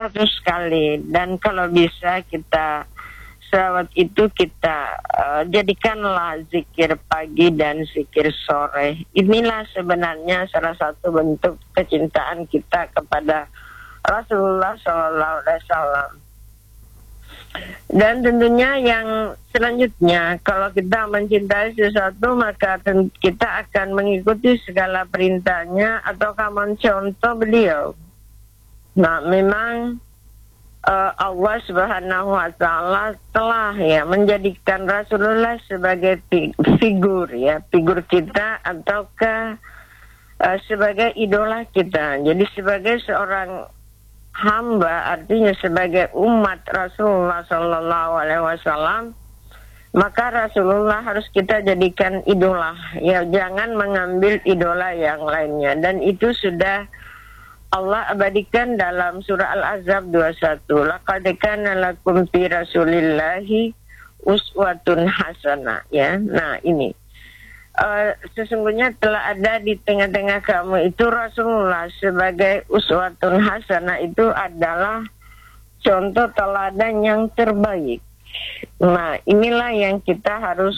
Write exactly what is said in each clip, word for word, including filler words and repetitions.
seratus kali. Dan kalau bisa kita selawat itu kita uh, jadikanlah zikir pagi dan zikir sore. Inilah sebenarnya salah satu bentuk kecintaan kita kepada Rasulullah shallallahu alaihi wasallam. Dan tentunya yang selanjutnya, kalau kita mencintai sesuatu maka kita akan mengikuti segala perintahnya ataukah mencontoh beliau. Nah, memang uh, Allah Subhanahu wa taala telah ya menjadikan Rasulullah sebagai figur ya, figur kita ataukah uh, sebagai idola kita. Jadi sebagai seorang hamba, artinya sebagai umat Rasulullah Sallallahu Alaihi Wasallam, maka Rasulullah harus kita jadikan idola. Ya, jangan mengambil idola yang lainnya. Dan itu sudah Allah abadikan dalam surah Al-Ahzab dua puluh satu. Laqad kana lakum fi Rasulillahi uswatun hasanah. Ya, nah ini. Uh, sesungguhnya telah ada di tengah-tengah kamu itu Rasulullah sebagai uswatun hasanah, itu adalah contoh teladan yang terbaik. Nah, inilah yang kita harus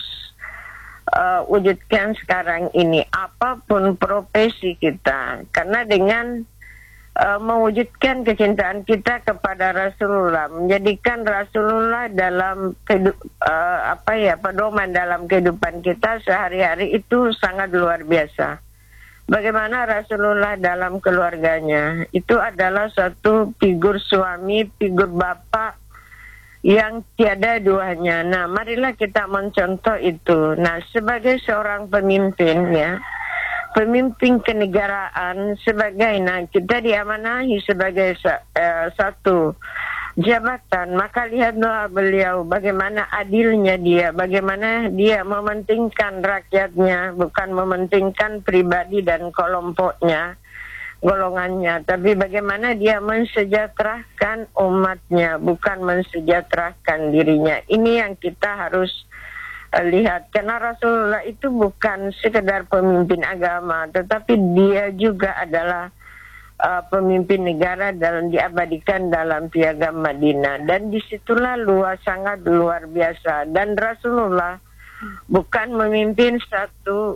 uh, wujudkan sekarang ini, apapun profesi kita, karena dengan uh, mewujudkan kecintaan kita kepada Rasulullah, menjadikan Rasulullah dalam kehidup, uh, apa ya pedoman dalam kehidupan kita sehari-hari itu sangat luar biasa. Bagaimana Rasulullah dalam keluarganya itu adalah suatu figur suami, figur bapak yang tiada duanya. Nah, marilah kita mencontoh itu. Nah, sebagai seorang pemimpin ya, pemimpin kenegaraan, sebagai nah kita diamanahi sebagai uh, satu jabatan, maka lihatlah beliau bagaimana adilnya dia, bagaimana dia mementingkan rakyatnya, bukan mementingkan pribadi dan kelompoknya, golongannya, tapi bagaimana dia mensejahterakan umatnya, bukan mensejahterakan dirinya. Ini yang kita harus uh, lihat, karena Rasulullah itu bukan sekedar pemimpin agama, tetapi dia juga adalah uh, pemimpin negara dalam diabadikan dalam piagam Madinah. Dan disitulah luas, sangat luar biasa. Dan Rasulullah bukan memimpin satu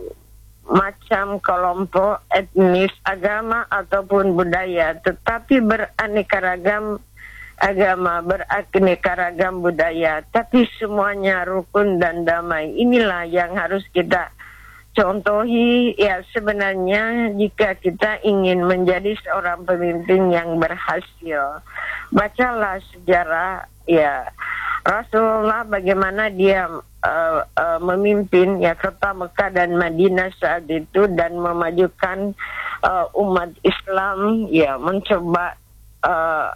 macam kelompok, etnis, agama ataupun budaya, tetapi beraneka ragam agama, beraneka ragam budaya, tapi semuanya rukun dan damai. Inilah yang harus kita contohi ya, sebenarnya jika kita ingin menjadi seorang pemimpin yang berhasil. Bacalah sejarah ya Rasulullah, bagaimana dia uh, uh, memimpin ya kota Mekah dan Madinah saat itu, dan memajukan uh, umat Islam ya, mencoba uh,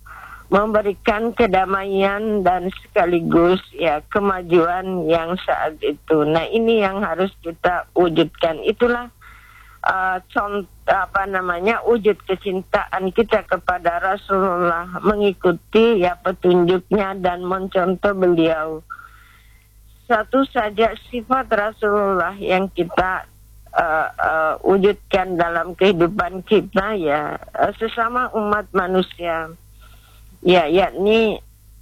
memberikan kedamaian dan sekaligus ya kemajuan yang saat itu. Nah, ini yang harus kita wujudkan. Itulah uh, contoh apa namanya wujud kecintaan kita kepada Rasulullah, mengikuti ya petunjuknya dan mencontoh beliau. Satu saja sifat Rasulullah yang kita uh, uh, wujudkan dalam kehidupan kita ya, uh, sesama umat manusia. Ya, yakni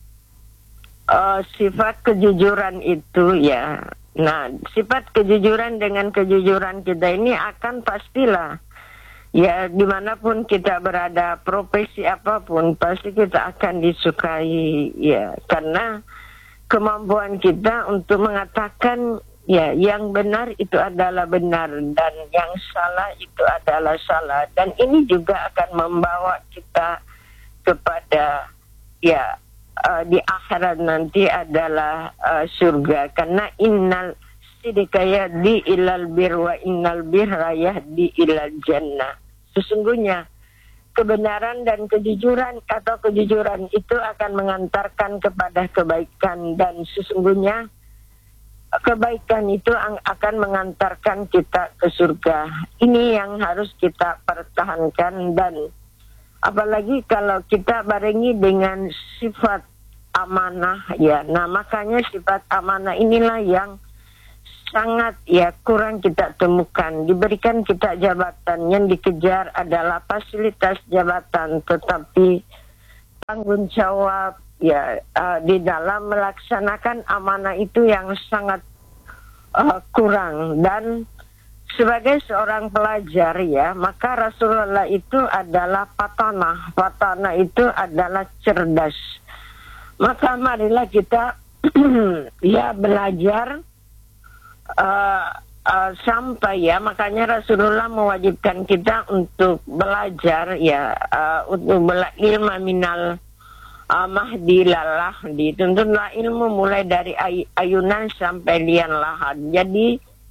uh, sifat kejujuran itu ya. Nah, sifat kejujuran dengan kejujuran kita ini akan pastilah ya, dimanapun kita berada, profesi apapun, pasti kita akan disukai ya, karena kemampuan kita untuk mengatakan ya yang benar itu adalah benar dan yang salah itu adalah salah. Dan ini juga akan membawa kita kepada ya uh, di akhirat nanti adalah uh, surga, karena innal sidqa yahdi ilal bir wa innal birra yahdi ilal jannah. Sesungguhnya kebenaran dan kejujuran atau kejujuran itu akan mengantarkan kepada kebaikan, dan sesungguhnya kebaikan itu akan mengantarkan kita ke surga. Ini yang harus kita pertahankan, dan apalagi kalau kita barengi dengan sifat amanah ya. Nah, makanya sifat amanah inilah yang sangat ya kurang kita temukan. Diberikan kita jabatan, yang dikejar adalah fasilitas jabatan, tetapi tanggung jawab ya uh, di dalam melaksanakan amanah itu yang sangat uh, kurang. Dan sebagai seorang pelajar ya, maka Rasulullah itu adalah patanah. Patanah itu adalah cerdas. Maka marilah kita ya belajar uh, uh, sampai ya, makanya Rasulullah mewajibkan kita untuk belajar ya, uh, untuk bela ilma minal Uh, mahdi lalah, dituntutlah ilmu mulai dari ay ayunan sampai lian lahat. Jadi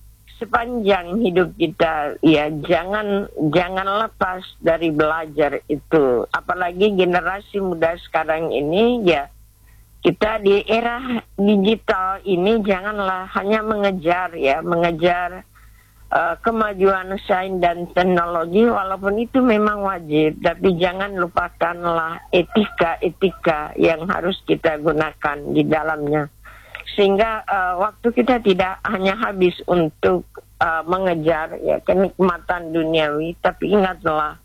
sepanjang hidup kita ya jangan jangan lepas dari belajar itu. Apalagi generasi muda sekarang ini ya, kita di era digital ini janganlah hanya mengejar ya mengejar Uh, kemajuan sains dan teknologi, walaupun itu memang wajib, tapi jangan lupakanlah etika-etika yang harus kita gunakan di dalamnya, sehingga uh, waktu kita tidak hanya habis untuk uh, mengejar ya kenikmatan duniawi, tapi ingatlah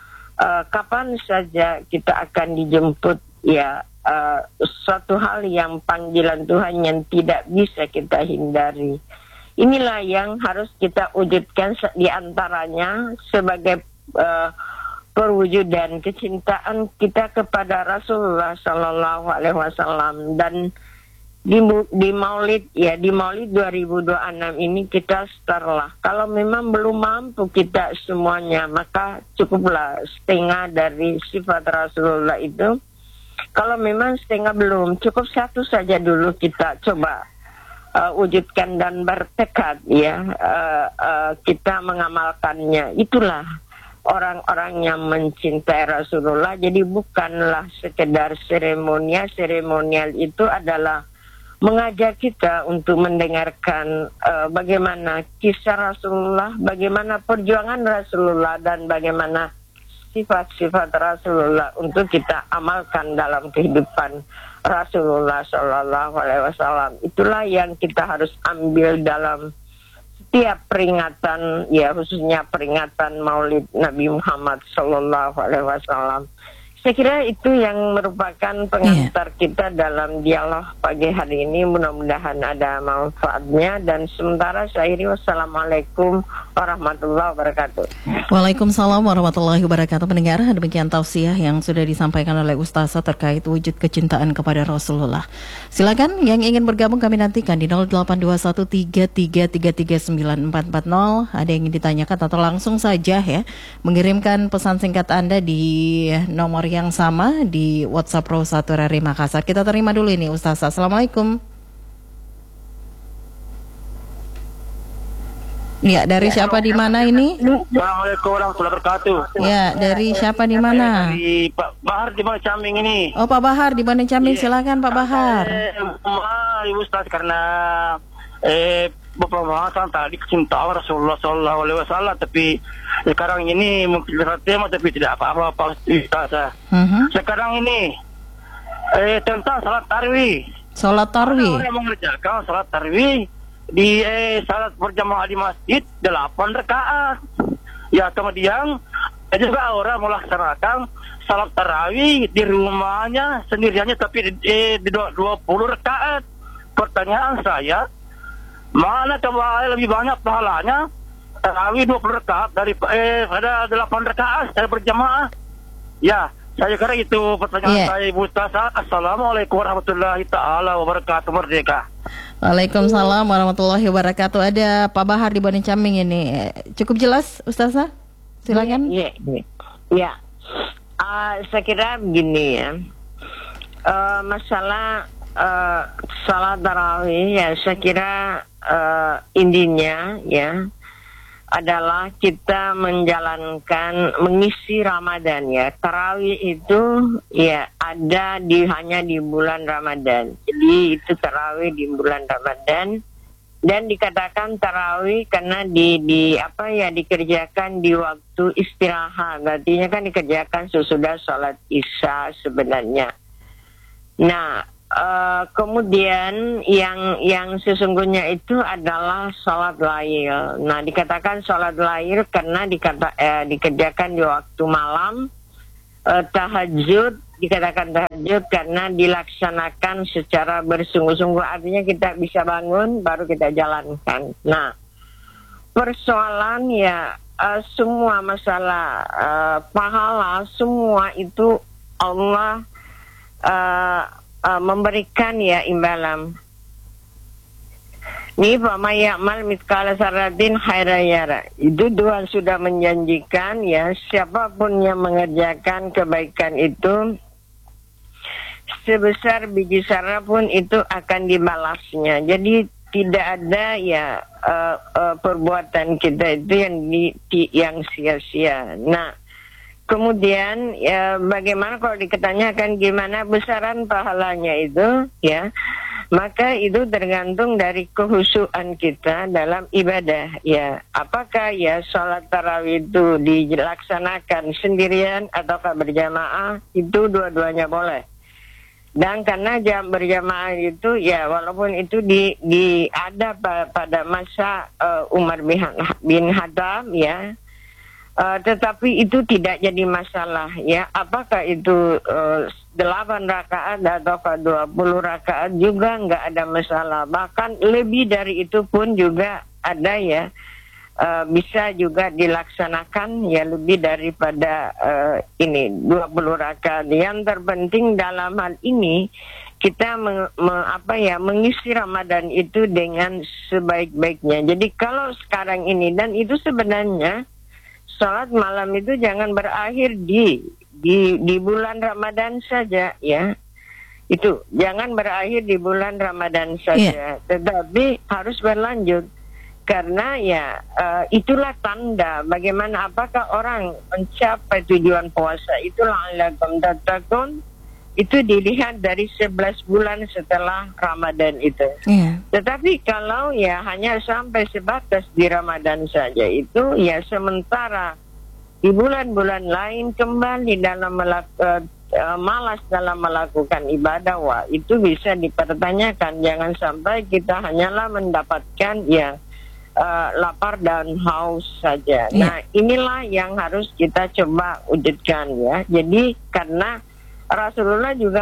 uh, kapan saja kita akan dijemput ya, uh, suatu hal yang panggilan Tuhan yang tidak bisa kita hindari. Inilah yang harus kita wujudkan di antaranya sebagai uh, perwujudan kecintaan kita kepada Rasulullah Shallallahu Alaihi Wasallam. Dan di, di Maulid ya di Maulid dua ribu dua puluh enam ini kita setarlah. Kalau memang belum mampu kita semuanya, maka cukuplah setengah dari sifat Rasulullah itu. Kalau memang setengah belum, cukup satu saja dulu kita coba Uh, wujudkan dan bertekad ya uh, uh, kita mengamalkannya. Itulah orang-orang yang mencintai Rasulullah. Jadi bukanlah sekedar seremonial. Seremonial itu adalah mengajak kita untuk mendengarkan uh, bagaimana kisah Rasulullah, bagaimana perjuangan Rasulullah, dan bagaimana sifat-sifat Rasulullah untuk kita amalkan dalam kehidupan Rasulullah Shallallahu Alaihi Wasallam. Itulah yang kita harus ambil dalam setiap peringatan, ya khususnya peringatan Maulid Nabi Muhammad Shallallahu Alaihi Wasallam. Saya kira itu yang merupakan pengantar yeah. kita dalam dialog pagi hari ini. Mudah-mudahan ada manfaatnya. Dan sementara saya akhiri, wassalamualaikum warahmatullahi wabarakatuh. Waalaikumsalam warahmatullahi wabarakatuh. Pendengar, demikian tausiah yang sudah disampaikan oleh Ustazah terkait wujud kecintaan kepada Rasulullah. Silakan yang ingin bergabung kami nantikan di nol delapan dua satu tiga tiga tiga tiga sembilan empat empat nol. Ada yang ingin ditanyakan atau langsung saja ya mengirimkan pesan singkat Anda di nomor yang sama di WhatsApp Pro satu R R I Makassar. Kita terima dulu ini Ustazah. Assalamualaikum. Ya, dari siapa di mana ini? Assalamualaikum warahmatullahi wabarakatuh. Ya, dari siapa di mana? Dari Pak Bahar di Bane Caming ini. Oh, Pak Bahar di Bane Caming. Yeah. Silakan Pak Bahar. Eh, maaf Ibu Ustaz, karena eh pembahasan tadi kecintaan Rasulullah Shallallahu Alaihi Wasallam, tapi sekarang ini mungkin tema tapi tidak apa-apa Pak Ustaz. Uh-huh. Sekarang ini eh tentang salat tarawih. Salat tarawih. Orang mengerjakan salat tarawih di eh, salat berjamaah di masjid delapan rakaat. Ya, kemudian ada juga orang melaksanakan salat tarawih di rumahnya sendiriannya tapi eh, di dua puluh rakaat. Pertanyaan saya, mana coba lebih banyak pahalanya tarawih dua puluh rakaat dari eh pada delapan rakaat saya berjamaah? Ya, saya kira itu pertanyaan yeah. saya Ibu Ustazah. Assalamualaikum warahmatullahi taala wabarakatuh. Merdeka. Waalaikumsalam warahmatullahi wabarakatuh. Ada Pak Bahar di Bane Caming ini. Cukup jelas Ustazah? Silakan. Ya, ya. ya. Uh, saya kira begini ya. Uh, masalah uh, salat tarawih ya, saya kira uh, intinya ya adalah kita menjalankan mengisi Ramadan ya. Tarawih itu ya ada di hanya di bulan Ramadan. Jadi itu tarawih di bulan Ramadan, dan dikatakan tarawih karena di di apa ya dikerjakan di waktu istirahat. Artinya kan dikerjakan sesudah sholat Isya sebenarnya. Nah, Uh, kemudian yang yang sesungguhnya itu adalah sholat lail. Nah, dikatakan sholat lail karena dikata, eh, dikerjakan di waktu malam, uh, tahajud dikatakan tahajud karena dilaksanakan secara bersungguh-sungguh, artinya kita bisa bangun baru kita jalankan. Nah, persoalan ya uh, semua masalah uh, pahala semua itu Allah uh, uh, memberikan ya imbalan. Ini Fama ya'mal mitkala saratin khairayara. Itu Tuhan sudah menjanjikan ya, siapapun yang mengerjakan kebaikan itu sebesar biji zarah pun itu akan dibalasnya. Jadi tidak ada ya uh, uh, perbuatan kita itu yang di, di yang sia-sia. Nah, kemudian ya bagaimana kalau diketanyakan gimana besaran pahalanya itu ya, maka itu tergantung dari kehusuan kita dalam ibadah ya. Apakah ya sholat tarawih itu dilaksanakan sendirian ataukah berjamaah, itu dua-duanya boleh. Dan karena jam berjamaah itu ya walaupun itu di, di ada pada masa uh, Umar bin Khattab ya, Uh, tetapi itu tidak jadi masalah ya. Apakah itu uh, delapan rakaat atau dua puluh rakaat juga nggak ada masalah. Bahkan lebih dari itu pun juga ada ya. Uh, bisa juga dilaksanakan ya lebih daripada uh, ini dua puluh rakaat. Yang terpenting dalam hal ini kita meng, me, apa ya mengisi Ramadan itu dengan sebaik-baiknya. Jadi kalau sekarang ini, dan itu sebenarnya sholat malam itu jangan berakhir di di di bulan Ramadan saja ya. Itu jangan berakhir di bulan Ramadan saja, yeah. Tetapi harus berlanjut karena ya uh, itulah tanda bagaimana apakah orang mencapai tujuan puasa. Itulah la'allakum tattaqun. Itu dilihat dari sebelas bulan setelah Ramadan itu. Yeah. Tetapi kalau ya hanya sampai sebatas di Ramadan saja itu ya, sementara di bulan-bulan lain kembali dalam melakukan uh, malas dalam melakukan ibadah, wah itu bisa dipertanyakan. Jangan sampai kita hanyalah mendapatkan ya uh, lapar dan haus saja. Yeah. Nah, inilah yang harus kita coba wujudkan ya. Jadi karena Rasulullah juga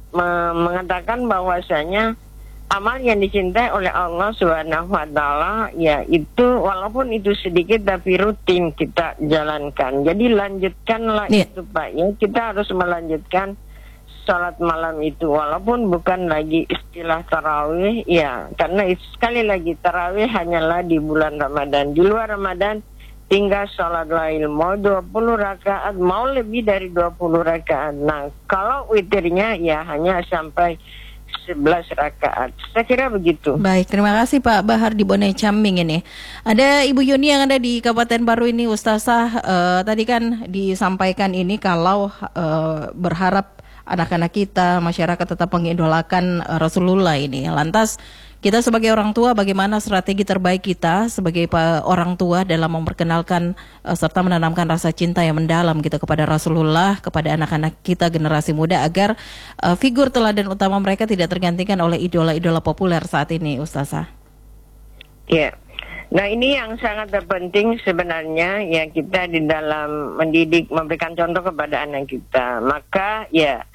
mengatakan bahwasanya amal yang dicintai oleh Allah Subhanahu wa taala ya itu walaupun itu sedikit tapi rutin kita jalankan. Jadi lanjutkanlah yeah. itu Pak ya. Kita harus melanjutkan sholat malam itu walaupun bukan lagi istilah tarawih ya, karena itu, sekali lagi tarawih hanyalah di bulan Ramadan. Di luar Ramadan tinggal sholat lain, mau dua puluh rakaat, mau lebih dari dua puluh rakaat. Nah, kalau witirnya ya hanya sampai sebelas rakaat. Saya kira begitu. Baik, terima kasih Pak Bahar di Bone Caming ini. Ada Ibu Yuni yang ada di Kabupaten Baru ini, Ustazah. Uh, tadi kan disampaikan ini kalau uh, berharap anak-anak kita, masyarakat tetap mengidolakan uh, Rasulullah ini. Lantas kita sebagai orang tua, bagaimana strategi terbaik kita sebagai orang tua dalam memperkenalkan uh, serta menanamkan rasa cinta yang mendalam gitu kepada Rasulullah, kepada anak-anak kita generasi muda agar uh, figur teladan utama mereka tidak tergantikan oleh idola-idola populer saat ini, Ustazah. Ya, nah ini yang sangat terpenting sebenarnya ya, kita di dalam mendidik, memberikan contoh kepada anak kita. Maka ya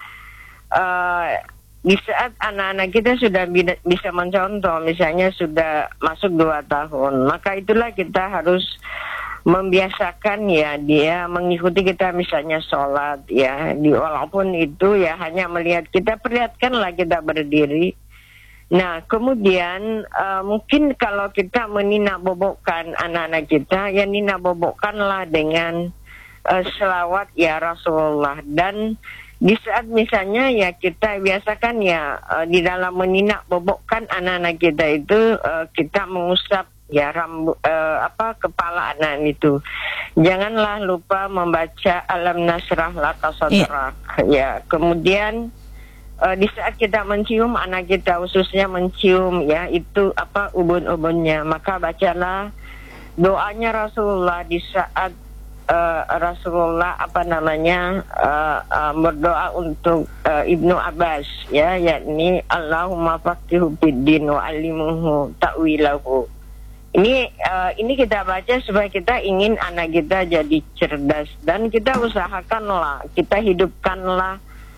uh, di saat anak-anak kita sudah bisa mencontoh, misalnya sudah masuk dua tahun, maka itulah kita harus membiasakan ya dia mengikuti kita, misalnya sholat ya, di walaupun itu ya hanya melihat kita, perlihatkanlah kita berdiri. Nah kemudian uh, mungkin kalau kita menina bobokkan anak-anak kita, ya nina bobokkanlah dengan uh, selawat ya Rasulullah. Dan di saat misalnya ya kita biasakan ya uh, di dalam meninak bobokkan anak-anak kita itu uh, kita mengusap ya rambut uh, apa kepala anak itu. Janganlah lupa membaca alam nasrah laka sadrak yeah. ya. Kemudian uh, di saat kita mencium anak kita, khususnya mencium ya itu apa ubun-ubunnya, maka bacalah doanya Rasulullah di saat Uh, Rasulullah apa namanya uh, uh, berdoa untuk uh, Ibnu Abbas ya, yakni Allahumma faqihu fiddin wa alimuhu ta'wilahu. Ini uh, ini kita baca supaya kita ingin anak kita jadi cerdas, dan kita usahakanlah, kita hidupkanlah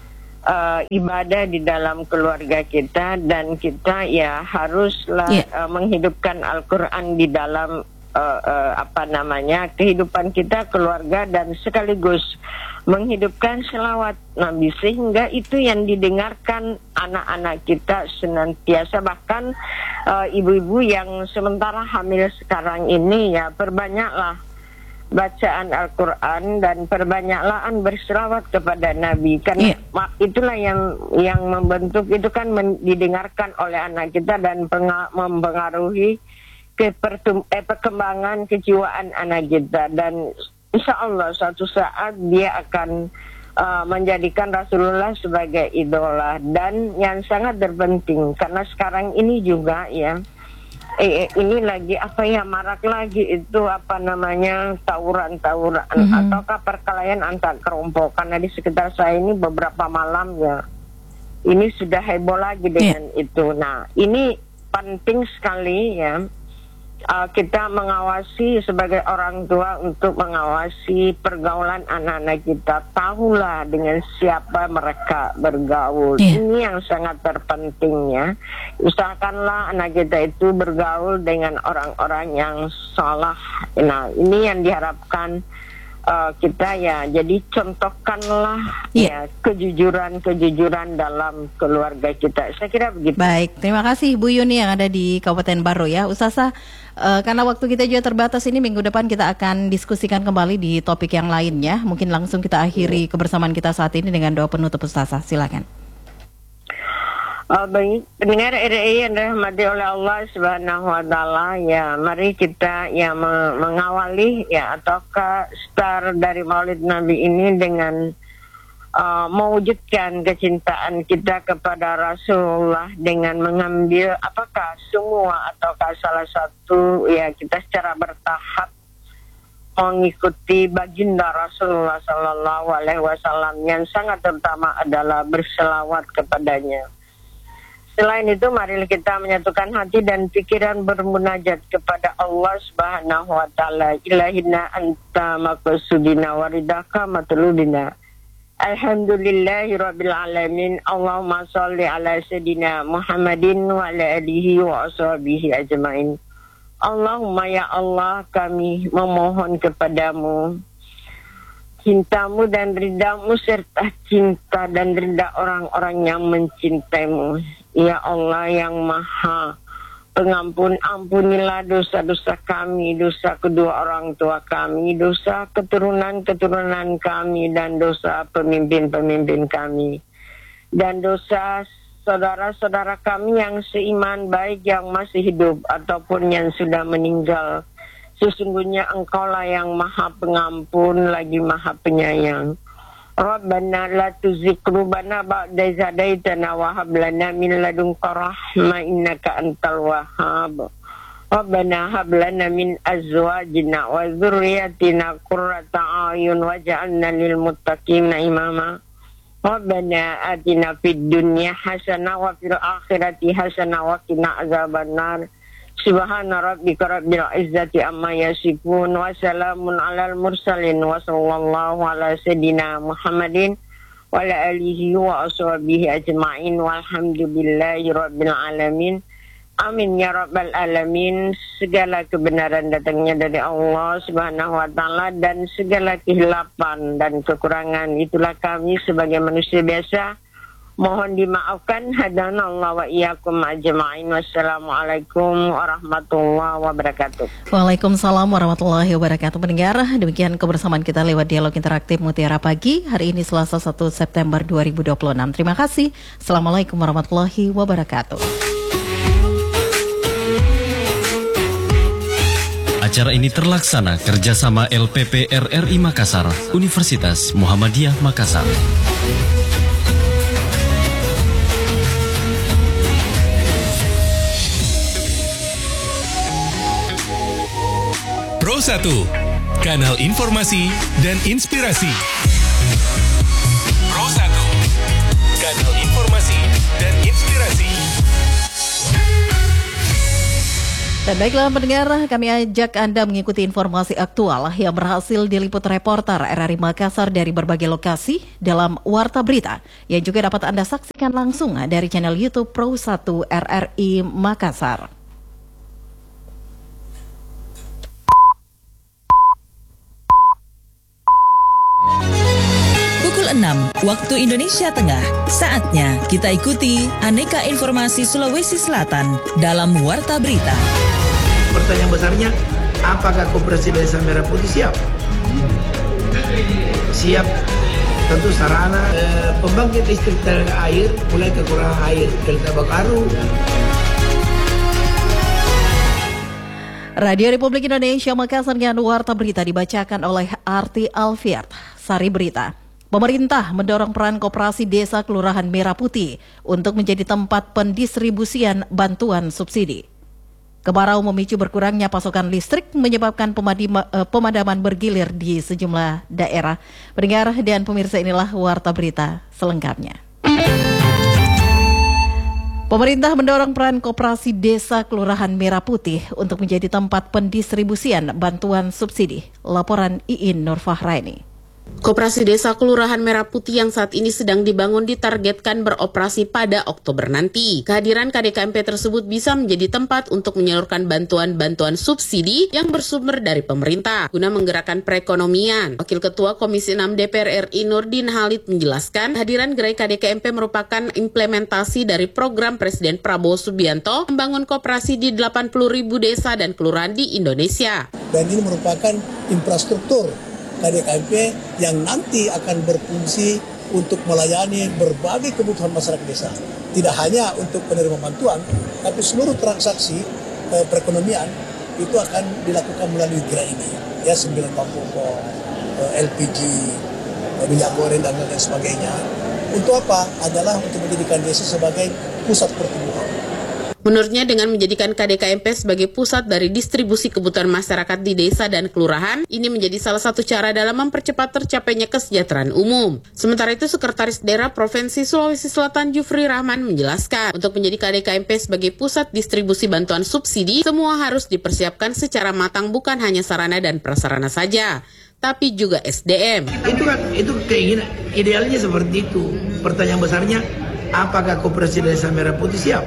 uh, ibadah di dalam keluarga kita, dan kita ya haruslah yeah. uh, menghidupkan Al-Quran di dalam uh, uh, apa namanya kehidupan kita, keluarga, dan sekaligus menghidupkan selawat Nabi, sehingga itu yang didengarkan anak-anak kita senantiasa. Bahkan uh, ibu-ibu yang sementara hamil sekarang ini ya perbanyaklah bacaan Al-Quran dan perbanyaklah berselawat kepada Nabi, karena yeah. itulah yang yang membentuk itu kan men, didengarkan oleh anak kita dan penga, mempengaruhi ke pertum, eh, perkembangan kejiwaan anak kita, dan insya Allah suatu saat dia akan uh, menjadikan Rasulullah sebagai idola. Dan yang sangat terpenting, karena sekarang ini juga ya eh, ini lagi apa ya marak lagi itu apa namanya tawuran-tawuran mm-hmm. ataukah perkelahian antar kelompok. Karena di sekitar saya ini beberapa malam ya ini sudah heboh lagi dengan yeah. itu. Nah ini penting sekali ya. Uh, kita mengawasi sebagai orang tua untuk mengawasi pergaulan anak-anak kita. Tahulah dengan siapa mereka bergaul. Yeah. Ini yang sangat terpenting ya. Usahakanlah anak kita itu bergaul dengan orang-orang yang salah. Nah ini yang diharapkan uh, kita ya. Jadi contohkanlah yeah. ya kejujuran-kejujuran dalam keluarga kita. Saya kira begitu. Baik, terima kasih Bu Yuni yang ada di Kabupaten Baro ya. Ustazah, Uh, karena waktu kita juga terbatas ini, minggu depan kita akan diskusikan kembali di topik yang lainnya. Mungkin langsung kita akhiri kebersamaan kita saat ini dengan doa penutup Ustazah. Silakan. Uh, baik, pendengar R R I yang dirahmati oleh Allah Subhanahu Wa Taala, ya mari kita ya me- mengawali ya ataukah start dari Maulid Nabi ini dengan Uh, mewujudkan kecintaan kita kepada Rasulullah dengan mengambil apakah semua ataukah salah satu ya kita secara bertahap mengikuti baginda Rasulullah Sallallahu Alaihi Wasallam, yang sangat terutama adalah berselawat kepadanya. Selain itu, mari kita menyatukan hati dan pikiran bermunajat kepada Allah Subhanahu Wa Taala. Ilahina anta maqsudina waridaka matlubina. Alhamdulillahirabbil alamin. Allahumma shalli ala sayidina Muhammadin wa ala alihi wa ashabihi ajmain. Allahumma ya Allah, kami memohon kepadamu cintamu dan ridamu serta cinta dan rida orang-orang yang mencintaimu. Ya Allah yang maha pengampun, ampunilah dosa-dosa kami, dosa kedua orang tua kami, dosa keturunan-keturunan kami, dan dosa pemimpin-pemimpin kami, dan dosa saudara-saudara kami yang seiman, baik yang masih hidup ataupun yang sudah meninggal. Sesungguhnya Engkaulah yang maha pengampun lagi maha penyayang. Rabbana la tuzigh qulubana ba'da idh hadaitana wa hab lana min ladunka rahmah innaka antal wahhab. Rabbana hab lana min azwajina wa dzurriyyatina qurrata a'yun waj'alna lil muttaqina imama. Rabbana atina fid dunya hasanah wa fil akhirati hasanah wa qina azabannar. Subhana rabbika rabbil izzati amma yasifun wa salamun alal mursalin wa sallallahu ala sayidina Muhammadin wa ala alihi wa ashabihi ajma'in walhamdulillahi rabbil alamin. Amin ya rabbal alamin. Segala kebenaran datangnya dari Allah Subhanahu wa taala, dan segala kehilapan dan kekurangan itulah kami sebagai manusia biasa mohon dimaafkan. Hadanallahu wa iyyakum ajma'in. Wassalamualaikum warahmatullahi wabarakatuh. Waalaikumsalam warahmatullahi wabarakatuh. Pendengar, demikian kebersamaan kita lewat dialog interaktif Mutiara Pagi hari ini Selasa satu September dua ribu dua puluh enam. Terima kasih. Assalamualaikum warahmatullahi wabarakatuh. Acara ini terlaksana kerjasama L P P R R I Makassar, Universitas Muhammadiyah Makassar. Pro satu, kanal informasi dan inspirasi. Pro satu, kanal informasi dan inspirasi. Dan baiklah pendengar, kami ajak Anda mengikuti informasi aktual yang berhasil diliput reporter R R I Makassar dari berbagai lokasi dalam Warta Berita yang juga dapat Anda saksikan langsung dari channel YouTube Pro satu R R I Makassar. Pukul enam waktu Indonesia Tengah, saatnya kita ikuti aneka informasi Sulawesi Selatan dalam Warta Berita. Pertanyaan besarnya, apakah Koperasi Desa Merah Putih siap? Siap. Tentu sarana eh, pembangkit listrik tenaga air mulai kekurangan air, Delta Bakaru. Radio Republik Indonesia Makassar dengan Warta Berita dibacakan oleh Arti Alfiat. Sari Berita. Pemerintah mendorong peran Koperasi Desa Kelurahan Merah Putih untuk menjadi tempat pendistribusian bantuan subsidi. Kemarau memicu berkurangnya pasokan listrik menyebabkan pemadima, eh, pemadaman bergilir di sejumlah daerah. Pendengar dan pemirsa, inilah Warta Berita selengkapnya. Pemerintah mendorong peran Koperasi Desa Kelurahan Merah Putih untuk menjadi tempat pendistribusian bantuan subsidi. Laporan Iin Nurfahraini. Koperasi Desa Kelurahan Merah Putih yang saat ini sedang dibangun ditargetkan beroperasi pada Oktober nanti. Kehadiran K D K M P tersebut bisa menjadi tempat untuk menyalurkan bantuan-bantuan subsidi yang bersumber dari pemerintah guna menggerakkan perekonomian. Wakil Ketua Komisi enam D P R R I Nurdin Halid menjelaskan, kehadiran gerai K D K M P merupakan implementasi dari program Presiden Prabowo Subianto membangun koperasi di delapan puluh ribu desa dan kelurahan di Indonesia. Dan ini merupakan infrastruktur K D K M P yang nanti akan berfungsi untuk melayani berbagai kebutuhan masyarakat desa. Tidak hanya untuk penerima bantuan, tapi seluruh transaksi eh, perekonomian itu akan dilakukan melalui gerai ini. Ya, sembilan bahan pokok, eh, L P G, eh, minyak goreng dan lain sebagainya. Untuk apa? Adalah untuk menjadikan desa sebagai pusat pertumbuhan. Menurutnya dengan menjadikan K D K M P sebagai pusat dari distribusi kebutuhan masyarakat di desa dan kelurahan, ini menjadi salah satu cara dalam mempercepat tercapainya kesejahteraan umum. Sementara itu, Sekretaris Daerah Provinsi Sulawesi Selatan Jufri Rahman menjelaskan, untuk menjadi K D K M P sebagai pusat distribusi bantuan subsidi, semua harus dipersiapkan secara matang, bukan hanya sarana dan prasarana saja, tapi juga S D M. Itu kan, itu keinginan, idealnya seperti itu. Pertanyaan besarnya, apakah Koperasi Desa Merah Putih siap?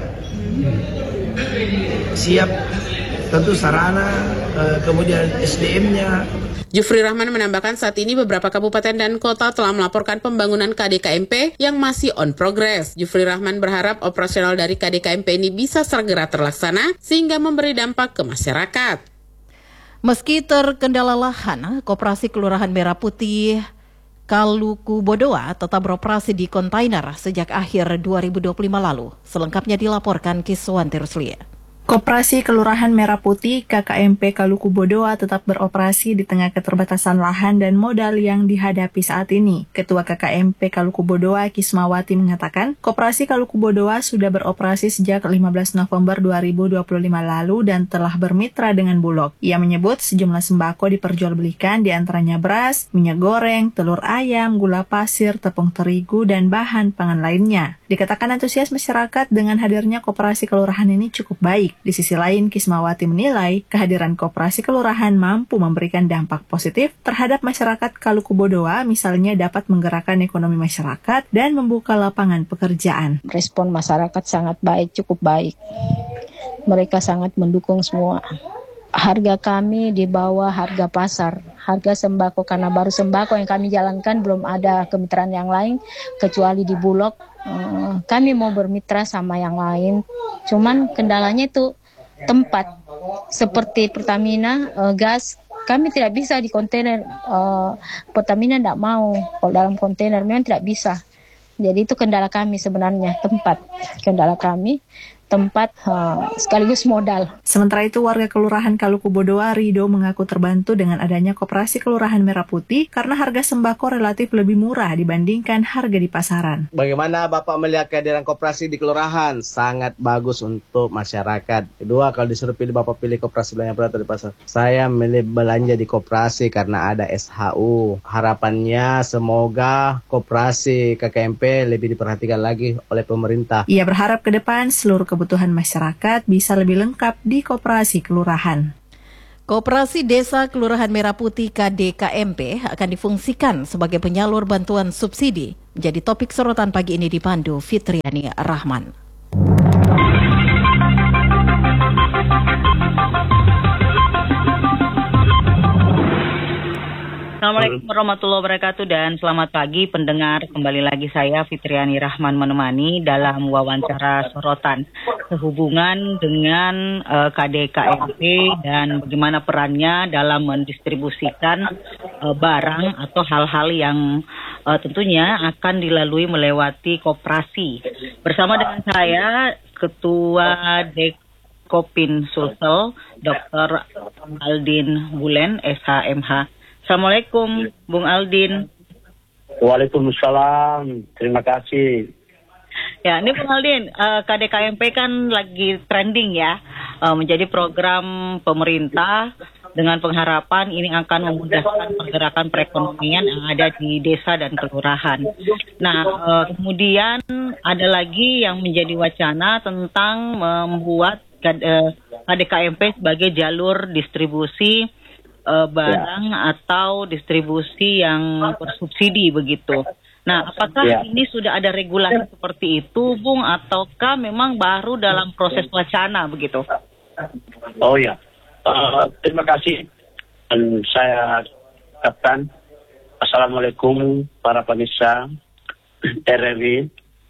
Siap, tentu sarana, kemudian S D M-nya. Jufri Rahman menambahkan saat ini beberapa kabupaten dan kota telah melaporkan pembangunan K D K M P yang masih on progress. Jufri Rahman berharap operasional dari K D K M P ini bisa segera terlaksana sehingga memberi dampak ke masyarakat. Meski terkendala lahan, Koperasi Kelurahan Merah Putih Kaluku Bodoa tetap beroperasi di kontainer sejak akhir dua ribu dua puluh lima lalu. Selengkapnya dilaporkan Kiswanti Ruslia. Koperasi Kelurahan Merah Putih K K M P Kaluku Bodoa tetap beroperasi di tengah keterbatasan lahan dan modal yang dihadapi saat ini. Ketua K K M P Kaluku Bodoa Kismawati mengatakan, Koperasi Kaluku Bodoa sudah beroperasi sejak lima belas November dua ribu dua puluh lima lalu dan telah bermitra dengan Bulog. Ia menyebut sejumlah sembako diperjualbelikan, diantaranya beras, minyak goreng, telur ayam, gula pasir, tepung terigu, dan bahan pangan lainnya. Dikatakan antusias masyarakat dengan hadirnya Koperasi Kelurahan ini cukup baik. Di sisi lain, Kismawati menilai kehadiran Koperasi Kelurahan mampu memberikan dampak positif terhadap masyarakat Kaluku Bodoa, misalnya dapat menggerakkan ekonomi masyarakat dan membuka lapangan pekerjaan. Respon masyarakat sangat baik, cukup baik. Mereka sangat mendukung semua. Harga kami di bawah harga pasar. Harga sembako, karena baru sembako yang kami jalankan, belum ada kemitraan yang lain kecuali di Bulog. Hmm, kami mau bermitra sama yang lain, cuman kendalanya itu tempat seperti Pertamina, uh, gas. Kami tidak bisa di kontainer, uh, Pertamina tidak mau kalau dalam kontainer, memang tidak bisa. Jadi itu kendala kami sebenarnya, tempat. Kendala kami tempat uh, sekaligus modal. Sementara itu, warga Kelurahan Kaluku Bodoa Rido mengaku terbantu dengan adanya Koperasi Kelurahan Merah Putih karena harga sembako relatif lebih murah dibandingkan harga di pasaran. Bagaimana Bapak melihat kehadiran koperasi di kelurahan? Sangat bagus untuk masyarakat. Kedua, kalau disuruh pilih, Bapak pilih koperasi belanja berat atau di pasar? Saya milih belanja di koperasi karena ada S H U. Harapannya semoga koperasi K K M P lebih diperhatikan lagi oleh pemerintah. Ia berharap ke depan seluruh kebutuhan kebutuhan masyarakat bisa lebih lengkap di koperasi kelurahan. Koperasi Desa Kelurahan Merah Putih K D K M P akan difungsikan sebagai penyalur bantuan subsidi. Menjadi topik sorotan pagi ini dipandu Fitriani Rahman. Assalamualaikum warahmatullahi wabarakatuh dan selamat pagi pendengar. Kembali lagi saya Fitriani Rahman menemani dalam wawancara sorotan sehubungan dengan uh, K D K M P dan bagaimana perannya dalam mendistribusikan uh, barang atau hal-hal yang uh, tentunya akan dilalui melewati koperasi. Bersama dengan saya Ketua Dekopin Sulsel Doktor Aldin Bulen S H M H. Assalamualaikum, Bung Aldin. Waalaikumsalam, terima kasih. Ya, ini Bung Aldin, uh, K D K M P kan lagi trending ya, uh, menjadi program pemerintah dengan pengharapan ini akan memudahkan pergerakan perekonomian yang ada di desa dan kelurahan. Nah, uh, kemudian ada lagi yang menjadi wacana tentang membuat K D K M P sebagai jalur distribusi Uh, barang ya. Atau distribusi yang bersubsidi begitu. Nah, apakah ya. ini sudah ada regulasi seperti itu, Bung, ataukah memang baru dalam proses wacana begitu? Oh ya, uh, terima kasih. Dan saya katakan Assalamualaikum para pemirsa R R I.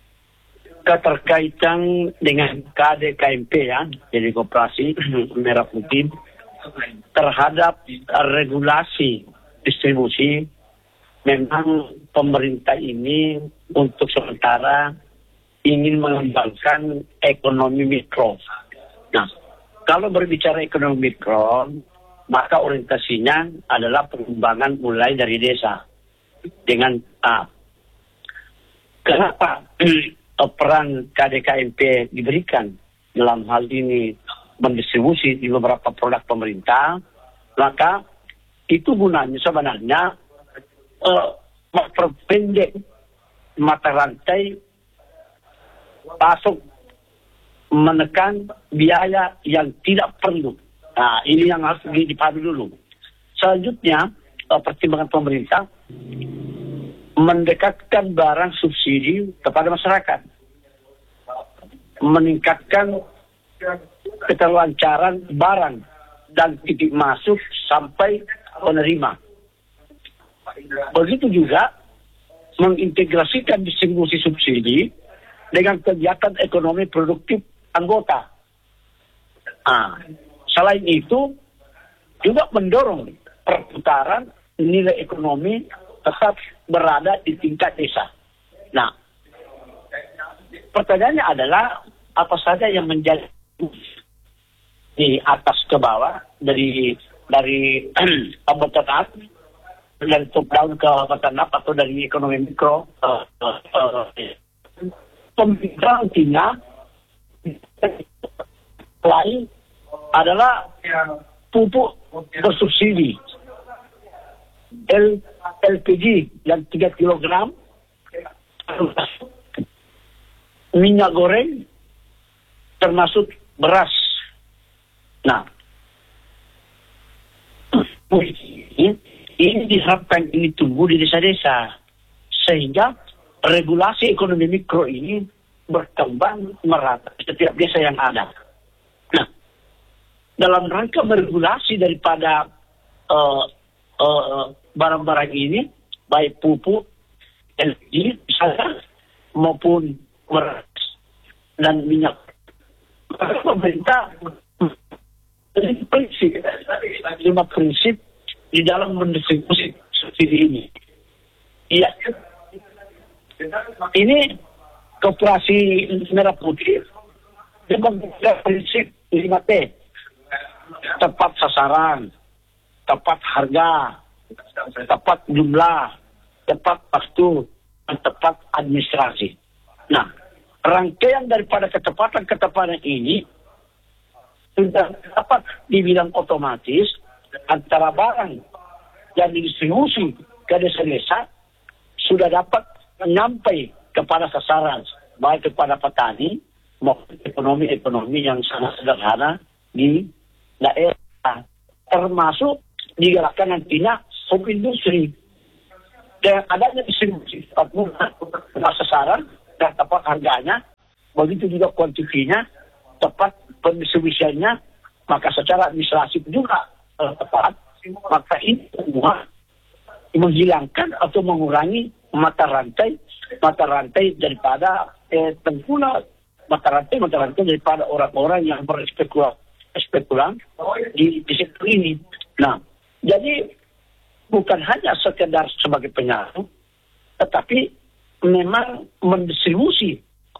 Keterkaitan dengan K D K M P ya, jadi Koperasi Merah Putih terhadap regulasi distribusi, memang pemerintah ini untuk sementara ingin mengembangkan ekonomi mikro. Nah, kalau berbicara ekonomi mikro, maka orientasinya adalah pengembangan mulai dari desa. Dengan uh, kenapa peran K D K M P diberikan dalam hal ini mendistribusi di beberapa produk pemerintah, maka itu gunanya sebenarnya uh, memperpendek mata rantai pasok, menekan biaya yang tidak perlu. Nah, ini yang harus dipahami dulu. Selanjutnya, uh, pertimbangan pemerintah mendekatkan barang subsidi kepada masyarakat, meningkatkan keterlancaran barang dan titik masuk sampai penerima. Begitu juga mengintegrasikan distribusi subsidi dengan kegiatan ekonomi produktif anggota. Nah, selain itu juga mendorong perputaran nilai ekonomi tetap berada di tingkat desa. Nah, pertanyaannya adalah apa saja yang menjadi di atas ke bawah, dari dari bottom up, dari top down ke bottom up, atau dari ekonomi mikro. Uh, uh, uh, pemerintah nantinya lain adalah pupuk bersubsidi, L, L P G yang tiga kilogram, minyak goreng, termasuk beras. Nah, ini, ini diharapkan ini tumbuh di desa-desa, sehingga regulasi ekonomi mikro ini berkembang merata di setiap desa yang ada. Nah, dalam rangka meregulasi daripada uh, uh, barang-barang ini, baik pupuk, L P G, misalnya, maupun beras dan minyak, pemerintah prinsip, lima prinsip di dalam mendistribusi subsidi ini. Iya, ini Koperasi Merah Putih dengan prinsip lima T: tepat sasaran, tepat harga, tepat jumlah, tepat waktu, dan tepat administrasi. Nah, rangkaian daripada ketepatan-ketepatan ini sudah dapat dibilang otomatis antara barang yang didistribusi ke desa-desa sudah dapat sampai kepada sasaran, baik kepada petani maupun ekonomi-ekonomi yang sangat sederhana di daerah, termasuk digerakkan nantinya home industri. Dan adanya distribusi tepat murah, tepat sasaran, dan tepat harganya, begitu juga kuantitinya, tepat pendistribusiannya, maka secara administrasi juga eh, tepat, maka ini semua menghilangkan atau mengurangi mata rantai mata rantai daripada eh, pengguna mata rantai mata rantai daripada orang-orang yang berspekulan spekulan di, di sektor ini. Nah, jadi bukan hanya sekedar sebagai penyaluran, tetapi memang mendistribusi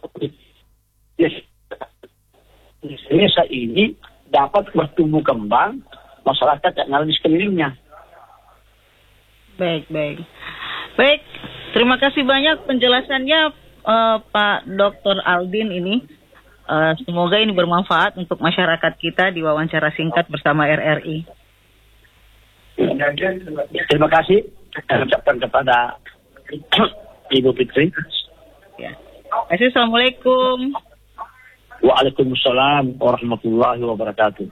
desa ini dapat bertumbuh kembang masyarakat yang ada di sekelilingnya. Baik, baik. Baik, terima kasih banyak penjelasannya uh, Pak Doktor Aldin ini. Uh, semoga ini bermanfaat untuk masyarakat kita di wawancara singkat bersama R R I. Terima kasih. Saya ucapkan kepada Ibu Fitri. Ya. Assalamualaikum. Waalaikumsalam warahmatullahi wabarakatuh.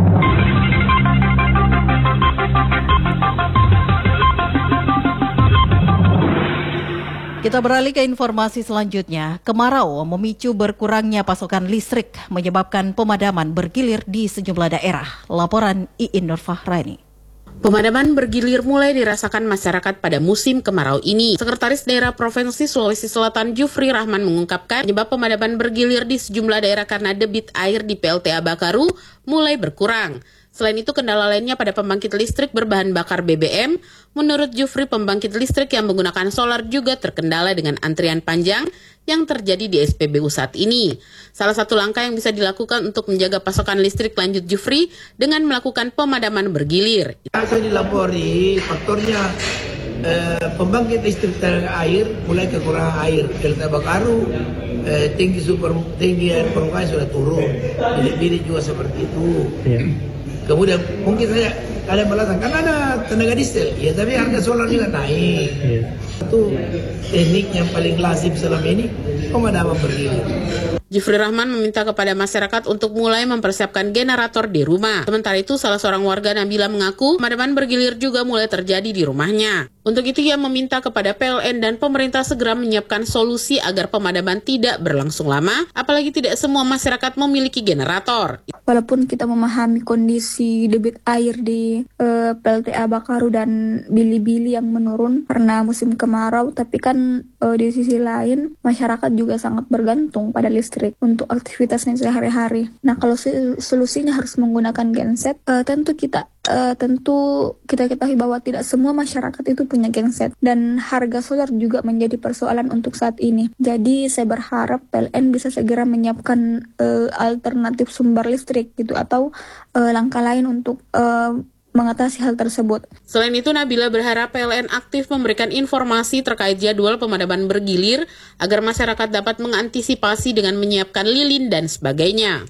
Kita beralih ke informasi selanjutnya. Kemarau memicu berkurangnya pasokan listrik, menyebabkan pemadaman bergilir di sejumlah daerah. Laporan Iin Nurfahrani. Pemadaman bergilir mulai dirasakan masyarakat pada musim kemarau ini. Sekretaris Daerah Provinsi Sulawesi Selatan Jufri Rahman mengungkapkan penyebab pemadaman bergilir di sejumlah daerah karena debit air di P L T A Bakaru mulai berkurang. Selain itu, kendala lainnya pada pembangkit listrik berbahan bakar B B M. Menurut Jufri, pembangkit listrik yang menggunakan solar juga terkendala dengan antrian panjang yang terjadi di S P B U saat ini. Salah satu langkah yang bisa dilakukan untuk menjaga pasokan listrik, lanjut Jufri, dengan melakukan pemadaman bergilir. Saya dilapori faktornya eh, pembangkit listrik tenaga air mulai kekurangan air. P L T A Bakaru eh, tinggi super tinggi air permukaan sudah turun. Bilik-bilik juga seperti itu. Ya. Kemudian mungkin saja ada alasan karena ada tenaga diesel, ya tapi harga solar juga naik. Ya. Itu teknik yang paling lazim selama ini, pemadaman bergilir. Jufri Rahman meminta kepada masyarakat untuk mulai mempersiapkan generator di rumah. Sementara itu, salah seorang warga Nabila mengaku pemadaman bergilir juga mulai terjadi di rumahnya. Untuk itu, ia meminta kepada P L N dan pemerintah segera menyiapkan solusi agar pemadaman tidak berlangsung lama, apalagi tidak semua masyarakat memiliki generator. Walaupun kita memahami kondisi debit air di uh, P L T A Bakaru dan bili-bili yang menurun karena musim kemarau, tapi kan uh, di sisi lain masyarakat juga sangat bergantung pada listrik untuk aktivitasnya sehari-hari. Nah, kalau solusinya harus menggunakan genset, uh, tentu kita uh, tentu kita ketahui bahwa tidak semua masyarakat itu punya genset dan harga solar juga menjadi persoalan untuk saat ini. Jadi saya berharap P L N bisa segera menyiapkan uh, alternatif sumber listrik gitu atau uh, langkah lain untuk uh, mengatasi hal tersebut. Selain itu, Nabila berharap P L N aktif memberikan informasi terkait jadwal pemadaman bergilir agar masyarakat dapat mengantisipasi dengan menyiapkan lilin dan sebagainya.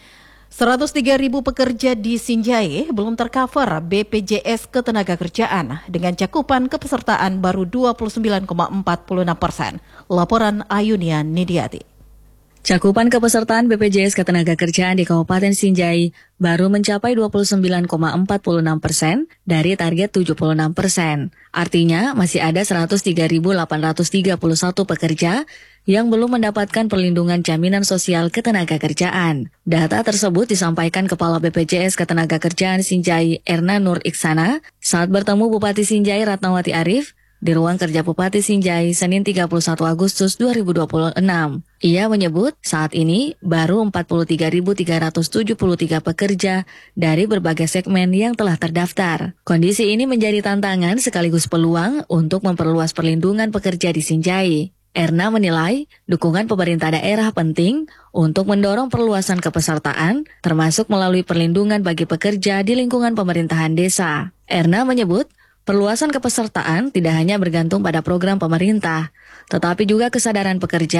seratus tiga ribu pekerja di Sinjai belum tercover B P J S Ketenagakerjaan dengan cakupan kepesertaan baru dua puluh sembilan koma empat enam persen. Laporan Ayunia Nidiati. Cakupan kepesertaan B P J S Ketenagakerjaan di Kabupaten Sinjai baru mencapai dua puluh sembilan koma empat enam persen dari target tujuh puluh enam persen. Artinya masih ada seratus tiga ribu delapan ratus tiga puluh satu pekerja yang belum mendapatkan perlindungan jaminan sosial ketenagakerjaan. Data tersebut disampaikan Kepala B P J S Ketenagakerjaan Sinjai Erna Nur Iksana saat bertemu Bupati Sinjai Ratnawati Arif di ruang kerja Bupati Sinjai Senin tiga puluh satu Agustus dua ribu dua puluh enam. Ia menyebut saat ini baru empat puluh tiga ribu tiga ratus tujuh puluh tiga pekerja dari berbagai segmen yang telah terdaftar. Kondisi ini menjadi tantangan sekaligus peluang untuk memperluas perlindungan pekerja di Sinjai. Erna menilai dukungan pemerintah daerah penting untuk mendorong perluasan kepesertaan, termasuk melalui perlindungan bagi pekerja di lingkungan pemerintahan desa. Erna menyebut perluasan kepesertaan tidak hanya bergantung pada program pemerintah, tetapi juga kesadaran pekerja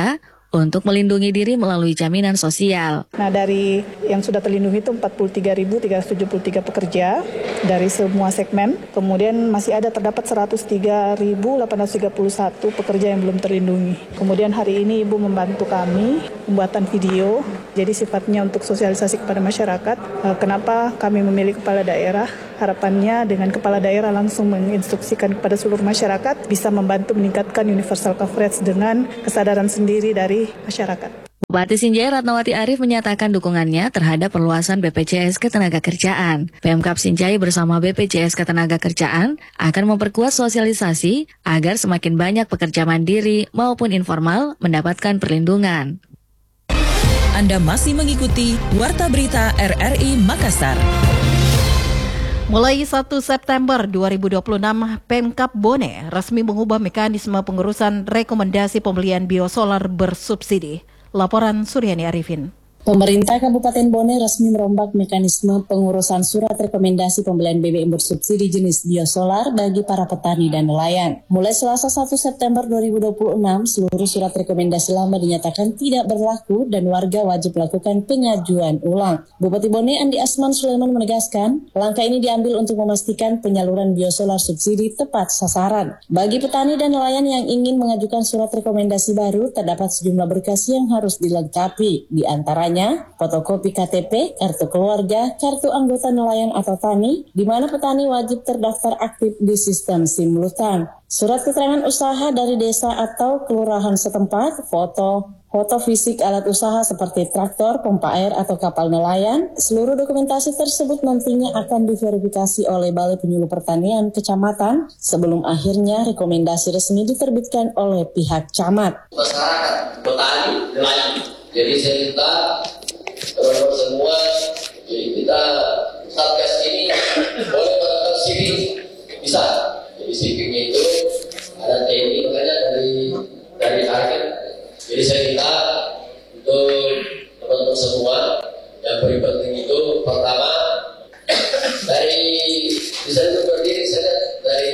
untuk melindungi diri melalui jaminan sosial. Nah, dari yang sudah terlindungi itu empat puluh tiga ribu tiga ratus tujuh puluh tiga pekerja dari semua segmen. Kemudian masih ada terdapat seratus tiga ribu delapan ratus tiga puluh satu pekerja yang belum terlindungi. Kemudian hari ini Ibu membantu kami pembuatan video. Jadi sifatnya untuk sosialisasi kepada masyarakat. Kenapa kami memilih kepala daerah? Harapannya dengan kepala daerah langsung menginstruksikan kepada seluruh masyarakat bisa membantu meningkatkan universal coverage dengan kesadaran sendiri dari masyarakat. Bupati Sinjai Ratnawati Arif menyatakan dukungannya terhadap perluasan B P J S Ketenagakerjaan. Pemkab Sinjai bersama B P J S Ketenagakerjaan akan memperkuat sosialisasi agar semakin banyak pekerja mandiri maupun informal mendapatkan perlindungan. Anda masih mengikuti Warta Berita R R I Makassar. Mulai satu September dua ribu dua puluh enam, Pemkab Bone resmi mengubah mekanisme pengurusan rekomendasi pembelian biosolar bersubsidi. Laporan Suryani Arifin. Pemerintah Kabupaten Bone resmi merombak mekanisme pengurusan surat rekomendasi pembelian B B M bersubsidi jenis biosolar bagi para petani dan nelayan. Mulai Selasa satu September dua ribu dua puluh enam, seluruh surat rekomendasi lama dinyatakan tidak berlaku dan warga wajib melakukan pengajuan ulang. Bupati Bone Andi Asman Sulaiman menegaskan, langkah ini diambil untuk memastikan penyaluran biosolar subsidi tepat sasaran. Bagi petani dan nelayan yang ingin mengajukan surat rekomendasi baru, terdapat sejumlah berkas yang harus dilengkapi, di antaranya fotokopi K T P, kartu keluarga, kartu anggota nelayan atau tani, di mana petani wajib terdaftar aktif di sistem Simlutan. Surat keterangan usaha dari desa atau kelurahan setempat, foto, foto fisik alat usaha seperti traktor, pompa air atau kapal nelayan. Seluruh dokumentasi tersebut nantinya akan diverifikasi oleh Balai Penyuluh Pertanian Kecamatan sebelum akhirnya rekomendasi resmi diterbitkan oleh pihak camat. Masyarakat, petani, nelayan. Jadi saya minta teman-teman semua, jadi kita Satgas ini boleh melakukan siping, bisa. Jadi sipingnya itu ada teknik makanya dari dari akhir. Jadi saya minta untuk teman-teman semua yang paling penting itu pertama dari bisa itu berdiri saja dari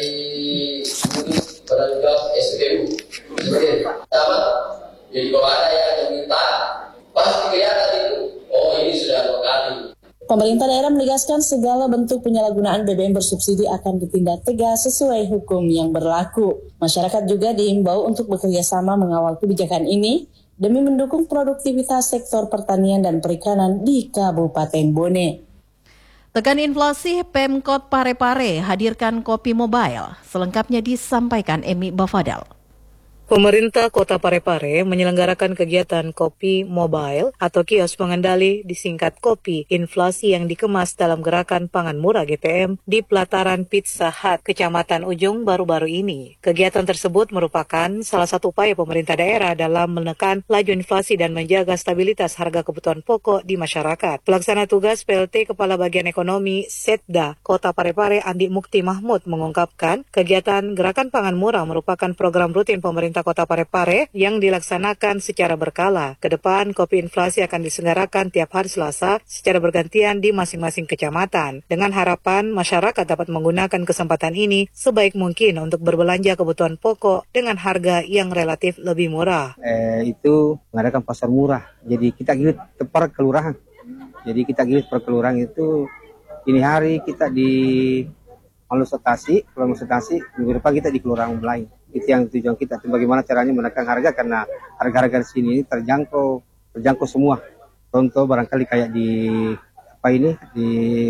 penanggung S P U. Seperti pertama. Jadi kalau ada yang meminta, pasti kelihatan itu. Oh, ini sudah dua kali. Pemerintah daerah menegaskan segala bentuk penyalahgunaan B B M bersubsidi akan ditindak tegas sesuai hukum yang berlaku. Masyarakat juga diimbau untuk bekerja sama mengawal kebijakan ini demi mendukung produktivitas sektor pertanian dan perikanan di Kabupaten Bone. Tekan inflasi, Pemkot Parepare hadirkan kopi mobile. Selengkapnya disampaikan Emi Bafadal. Pemerintah Kota Parepare menyelenggarakan kegiatan kopi mobile atau kios pengendali disingkat kopi inflasi yang dikemas dalam gerakan pangan murah G P M di pelataran Pizza Hut, Kecamatan Ujung baru-baru ini. Kegiatan tersebut merupakan salah satu upaya pemerintah daerah dalam menekan laju inflasi dan menjaga stabilitas harga kebutuhan pokok di masyarakat. Pelaksana tugas P L T Kepala Bagian Ekonomi Setda Kota Parepare Andi Mukti Mahmud mengungkapkan kegiatan gerakan pangan murah merupakan program rutin pemerintah Kota Parepare yang dilaksanakan secara berkala. Kedepan, kopi inflasi akan diselenggarakan tiap hari Selasa secara bergantian di masing-masing kecamatan. Dengan harapan masyarakat dapat menggunakan kesempatan ini sebaik mungkin untuk berbelanja kebutuhan pokok dengan harga yang relatif lebih murah. Eh, itu mengadakan pasar murah. Jadi kita gilit per kelurahan. Jadi kita gilit per kelurahan itu ini hari kita di Malustasi, Malustasi, minggu depan kita di kelurahan lain. Itu yang tujuan kita. Itu bagaimana caranya menekan harga karena harga-harga di sini terjangkau, terjangkau semua. Contoh barangkali kayak di apa ini di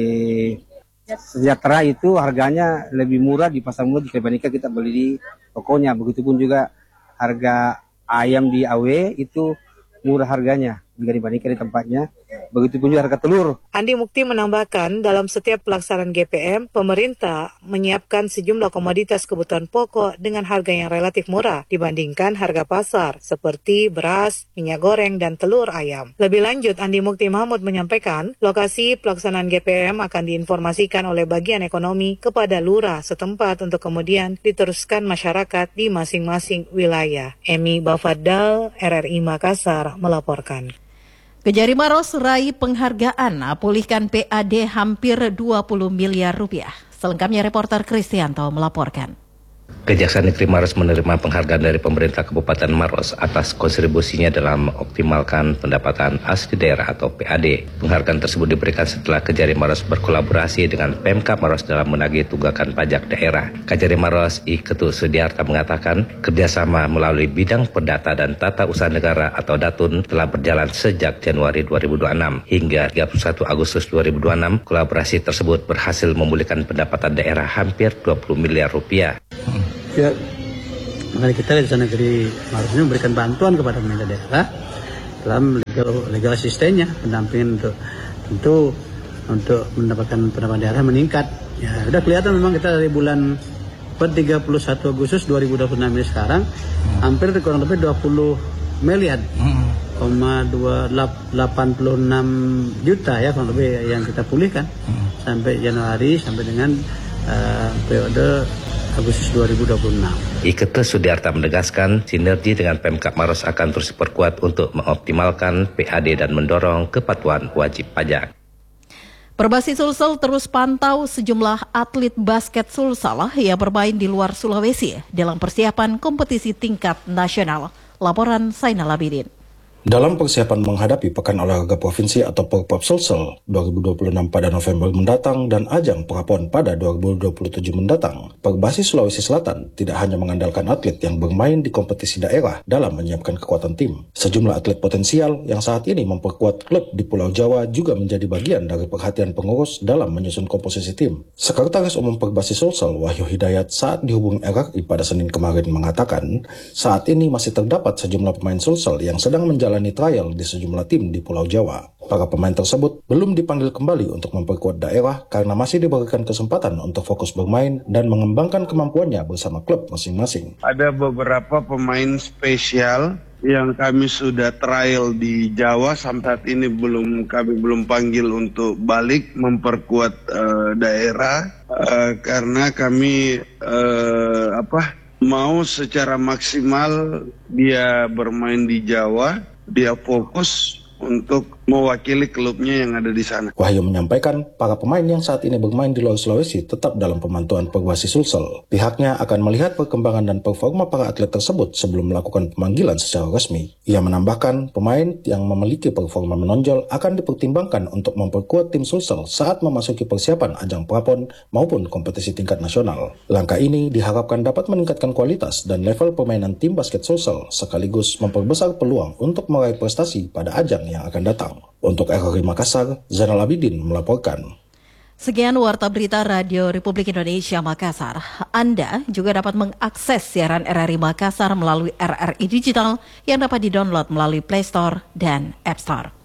Sejahtera itu harganya lebih murah di pasar murah dibandingkan kita beli di tokonya. Begitupun juga harga ayam di A W itu murah harganya jika dibandingkan di tempatnya. Begitupun juga harga telur. Andi Mukti menambahkan dalam setiap pelaksanaan G P M, pemerintah menyiapkan sejumlah komoditas kebutuhan pokok dengan harga yang relatif murah dibandingkan harga pasar, seperti beras, minyak goreng, dan telur ayam. Lebih lanjut, Andi Mukti Mahmud menyampaikan, lokasi pelaksanaan G P M akan diinformasikan oleh bagian ekonomi kepada lurah setempat untuk kemudian diteruskan masyarakat di masing-masing wilayah. Emi Bafadal, R R I Makassar, melaporkan. Kejari Maros raih penghargaan pulihkan P A D hampir dua puluh miliar rupiah. Selengkapnya reporter Kristianto melaporkan. Kejaksaan Negeri Maros menerima penghargaan dari pemerintah Kabupaten Maros atas kontribusinya dalam mengoptimalkan pendapatan asli daerah atau P A D. Penghargaan tersebut diberikan setelah Kejari Maros berkolaborasi dengan Pemkab Maros dalam menagih tunggakan pajak daerah. Kejari Maros I Ketut Sudiarta mengatakan kerjasama melalui bidang perdata dan tata usaha negara atau Datun telah berjalan sejak Januari dua ribu dua puluh enam hingga tiga puluh satu Agustus dua ribu dua puluh enam. Kolaborasi tersebut berhasil memulihkan pendapatan daerah hampir dua puluh miliar rupiah. Ya, makanya kita di sana Negeri Maros ini memberikan bantuan kepada pemerintah daerah dalam legal, legal asistennya, pendampingan untuk tentu untuk mendapatkan pendapatan daerah meningkat. Ya, sudah kelihatan memang kita dari bulan per tiga puluh satu Agustus dua ribu dua puluh enam ini sekarang hmm. hampir kurang lebih dua puluh miliar, koma delapan puluh enam juta ya kurang lebih yang kita pulihkan hmm. sampai Januari sampai dengan uh, periode Agustus dua ribu dua puluh enam. I Ketut Sudiarta menegaskan sinergi dengan Pemkab Maros akan terus diperkuat untuk mengoptimalkan P A D dan mendorong kepatuhan wajib pajak. Perbasi Sulsel terus pantau sejumlah atlet basket Sulsel yang bermain di luar Sulawesi dalam persiapan kompetisi tingkat nasional. Laporan Zainal Abidin. Dalam persiapan menghadapi Pekan Olahraga Provinsi atau Porpop Sulsel dua ribu dua puluh enam pada November mendatang dan ajang Prapon pada dua ribu dua puluh tujuh mendatang, Perbasi Sulawesi Selatan tidak hanya mengandalkan atlet yang bermain di kompetisi daerah dalam menyiapkan kekuatan tim. Sejumlah atlet potensial yang saat ini memperkuat klub di Pulau Jawa juga menjadi bagian dari perhatian pengurus dalam menyusun komposisi tim. Sekretaris Umum Perbasi Sulsel Wahyu Hidayat saat dihubungi R R I pada Senin kemarin mengatakan, saat ini masih terdapat sejumlah pemain Sulsel yang sedang menjalani menjalani trial di sejumlah tim di Pulau Jawa. Para pemain tersebut belum dipanggil kembali untuk memperkuat daerah karena masih diberikan kesempatan untuk fokus bermain dan mengembangkan kemampuannya bersama klub masing-masing. Ada beberapa pemain spesial yang kami sudah trial di Jawa, sampai saat ini belum kami belum panggil untuk balik memperkuat uh, daerah uh, karena kami uh, apa mau secara maksimal dia bermain di Jawa, dia fokus untuk mewakili klubnya yang ada di sana. Wahyu menyampaikan para pemain yang saat ini bermain di luar Sulawesi tetap dalam pemantauan Perbasi Sulsel. Pihaknya akan melihat perkembangan dan performa para atlet tersebut sebelum melakukan pemanggilan secara resmi. Ia menambahkan pemain yang memiliki performa menonjol akan dipertimbangkan untuk memperkuat tim Sulsel saat memasuki persiapan ajang Prapon maupun kompetisi tingkat nasional. Langkah ini diharapkan dapat meningkatkan kualitas dan level permainan tim basket Sulsel sekaligus memperbesar peluang untuk meraih prestasi pada ajang yang akan datang. Untuk R R I Makassar, Zainal Abidin melaporkan. Sekian Warta Berita Radio Republik Indonesia Makassar. Anda juga dapat mengakses siaran R R I Makassar melalui R R I Digital yang dapat didownload melalui Play Store dan App Store.